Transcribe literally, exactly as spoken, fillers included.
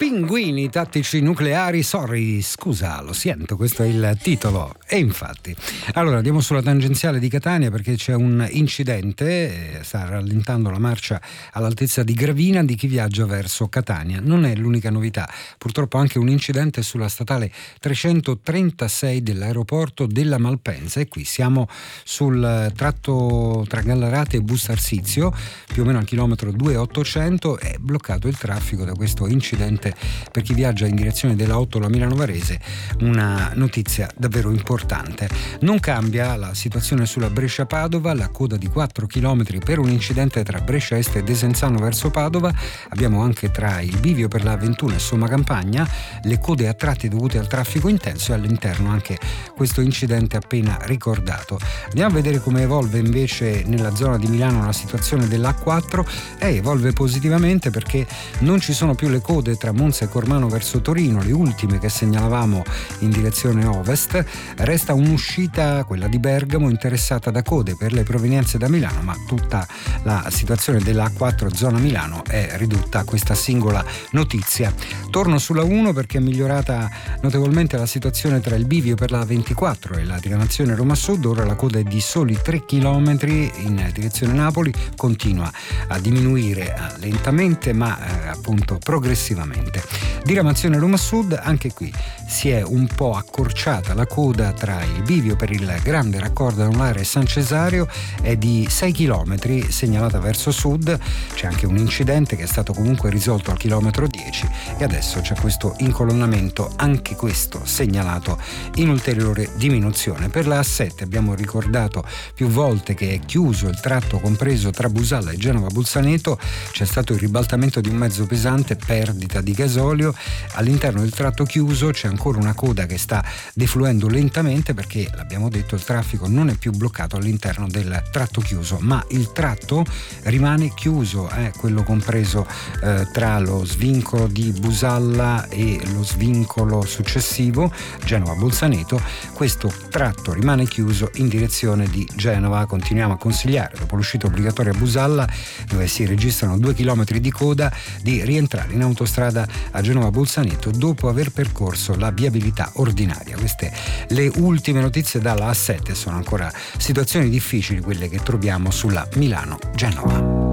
Pinguini tattici nucleari, sorry, scusa, lo sento, questo è il titolo. E infatti, allora andiamo sulla tangenziale di Catania perché c'è un incidente, sta rallentando la marcia all'altezza di Gravina di chi viaggia verso Catania. Non è l'unica novità, purtroppo anche un incidente sulla statale trecentotrentasei dell'aeroporto della Malpensa, e qui siamo sul tratto tra Gallarate e Bustarsizio, più o meno al chilometro due ottocento. È bloccato il traffico da questo incidente per chi viaggia in direzione della otto, la Milano Varese. Una notizia davvero importante. Non cambia la situazione sulla Brescia-Padova, la coda di quattro chilometri per un incidente tra Brescia Est e Desenzano verso Padova. Abbiamo anche tra il bivio per la A ventuno e Somma Campagna le code a tratti dovute al traffico intenso, e all'interno anche questo incidente appena ricordato. Andiamo a vedere come evolve invece nella zona di Milano la situazione dell'A quattro. E evolve positivamente perché non ci sono più le code tra Monza e Cormano verso Torino, le ultime che segnalavamo in direzione ovest. Resta un'uscita, quella di Bergamo, interessata da code per le provenienze da Milano, ma tutta la situazione della A quattro zona Milano è ridotta a questa singola notizia. Torno sulla uno perché è migliorata notevolmente la situazione tra il bivio per la A ventiquattro e la diramazione Roma Sud. Ora la coda è di soli tre chilometri in direzione Napoli, continua a diminuire lentamente ma eh, appunto progressivamente. Diramazione Roma Sud, anche qui si è un po' accorciata la coda tra il bivio per il grande raccordo anulare e San Cesario, è di sei chilometri segnalata verso sud. C'è anche un incidente che è stato comunque risolto al chilometro dieci e adesso c'è questo incolonnamento, anche questo segnalato in ulteriore diminuzione. Per la A sette abbiamo ricordato più volte che è chiuso il tratto compreso tra Busalla e Genova Bolzaneto, c'è stato il ribaltamento di un mezzo pesante, perdita di gasolio. All'interno del tratto chiuso c'è ancora una coda che sta defluendo lentamente perché, l'abbiamo detto, il traffico non è più bloccato all'interno del tratto chiuso, ma il tratto rimane chiuso, eh, quello compreso eh, tra lo svincolo di Busalla e lo svincolo successivo Genova Bolzaneto. Questo tratto rimane chiuso in direzione di Genova. Continuiamo a consigliare, dopo l'uscita obbligatoria a Busalla, dove si registrano due chilometri di coda, di rientrare in autostrada a Genova Bolzaneto dopo aver percorso la viabilità ordinaria. Queste le ultime notizie dalla A sette. Sono ancora situazioni difficili quelle che troviamo sulla Milano-Genova.